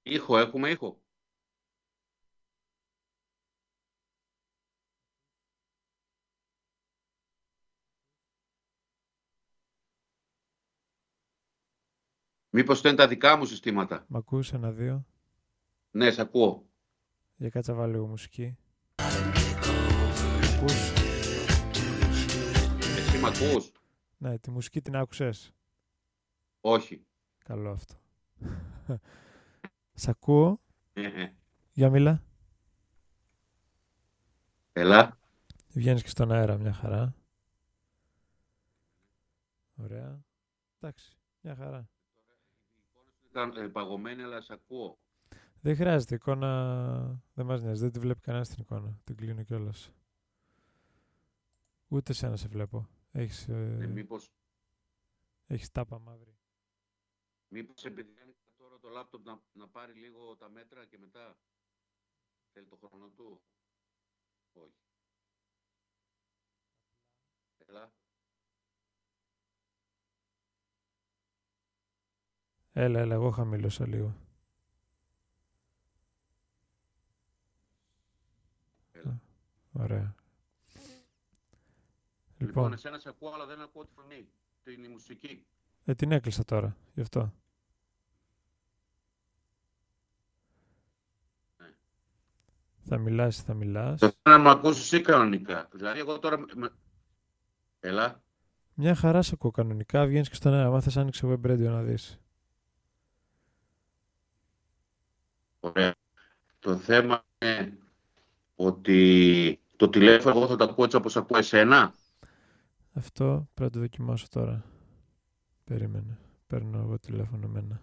Ήχο, έχουμε ήχο. Μήπως δεν είναι τα δικά μου συστήματα. Μ' ακούς, 1-2. Ναι, σε ακούω. Για κάτσα βάλω λίγο μουσική. Ακούς? Εσύ μ' ακούς? Ναι, τη μουσική την άκουσες? Όχι. Καλό αυτό. Σ' ακούω. Για μίλα. Έλα. Βγαίνεις και στον αέρα, μια χαρά. Ωραία. Εντάξει, μια χαρά. Ήταν παγωμένη, αλλά σε ακούω. Δεν χρειάζεται εικόνα. Δεν μας νοιάζει. Δεν τη βλέπει κανένα την εικόνα. Την κλείνω κιόλας. Ούτε σένα σε βλέπω. Έχεις, έχεις τάπα μαύρη. Μήπως επειδή τώρα το λάπτοπ να πάρει λίγο τα μέτρα και μετά θέλει το χρόνο του. Όχι. Έλα. Έλα, εγώ χαμηλώσα λίγο. Έλα. Ωραία. Λοιπόν, εσένα σε ακούω, αλλά δεν ακούω τη φωνή. Την μουσική. Την έκλεισα τώρα, γι' αυτό. Ναι. Θα μιλάς. Το θέλω να με ακούσεις εσύ κανονικά. Δηλαδή, εγώ τώρα... Έλα. Μια χαρά σε ακούω κανονικά, βγαίνεις και στον αέρα. Αν θες άνοιξε web radio να δεις. Ωραία. Το θέμα είναι ότι το τηλέφωνο εγώ θα το ακούω έτσι όπως ακούω εσένα. Αυτό πρέπει να το δοκιμάσω τώρα. Περίμενε. Παίρνω εγώ τηλέφωνο εμένα.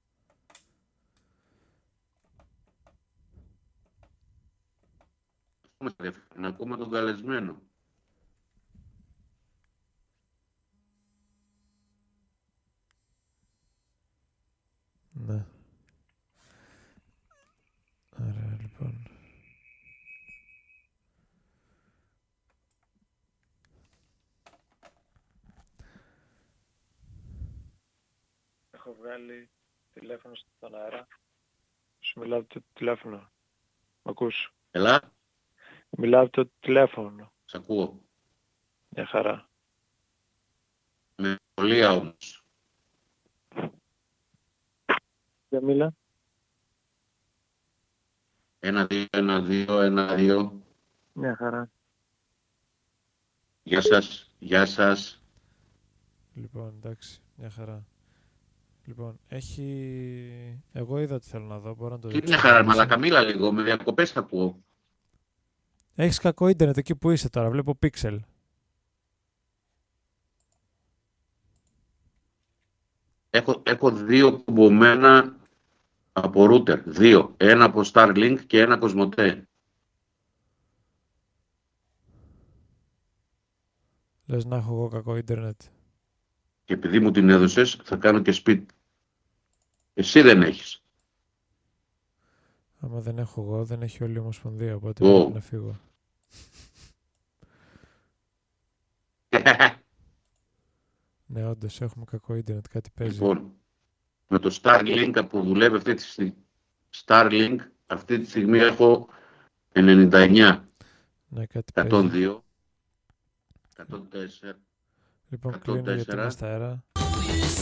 Να ακούμε τον καλεσμένο. Ναι. Ωραία, λοιπόν. Έχω βγάλει τηλέφωνο στον αέρα. Σου μιλάω από το τηλέφωνο. Μ' ακούς? Έλα. Μιλάω από το τηλέφωνο. Σ' ακούω. Μια χαρά. Με δυσκολία όμως. Για μίλα. 1-2, 1-2, 1-2. Μια χαρά. Γεια σας. Λοιπόν, εντάξει, μια χαρά. Λοιπόν, έχει... Εγώ είδα τι θέλω να δω, μπορώ να το δείξω. Τι μια χαρά, μαλάκα, μίλα λίγο, με διακοπές θα ακούω. Έχεις κακό ίντερνετ εκεί που είσαι τώρα, βλέπω πίξελ. Έχω δύο κουμπωμένα από router. Δύο. Ένα από Starlink και ένα Cosmote. Λες να έχω εγώ κακό ίντερνετ. Και επειδή μου την έδωσες, θα κάνω και σπίτι. Εσύ δεν έχεις. Άμα δεν έχω εγώ, δεν έχει όλη η Ομοσπονδία, οπότε πρέπει να φύγω. Ναι, όντως, έχουμε κακό ίντερνετ, κάτι παίζει. Λοιπόν, με το Starlink που δουλεύει αυτή τη στιγμή, Starlink, αυτή τη στιγμή έχω 99. Ναι, κάτι 102. 104. Λοιπόν, κλείνω γιατί είμαι στα αέρα.